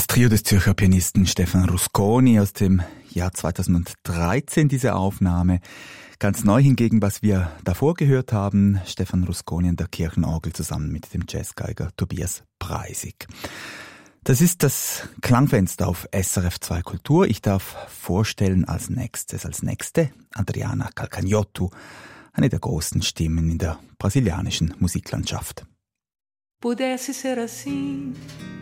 Trio des Zürcher Pianisten Stefan Rusconi aus dem Jahr 2013, diese Aufnahme. Ganz neu hingegen, was wir davor gehört haben, Stefan Rusconi an der Kirchenorgel zusammen mit dem Jazzgeiger Tobias Preissig. Das ist das Klangfenster auf SRF 2 Kultur. Ich darf vorstellen als nächste Adriana Calcagnotu, eine der großen Stimmen in der brasilianischen Musiklandschaft. Pudesse ser assim,